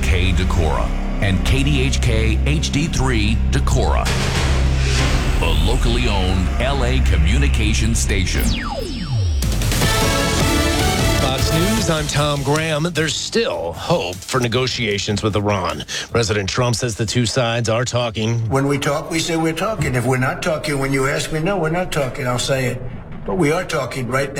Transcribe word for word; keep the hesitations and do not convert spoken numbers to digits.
K Decorah and K D H K H D three Decorah, the locally owned L A communications station. Fox News, I'm Tom Graham. There's still hope for negotiations with Iran. President Trump says the two sides are talking. When we talk, we say we're talking. If we're not talking, when you ask me, no, we're not talking, I'll say it. But we are talking right now.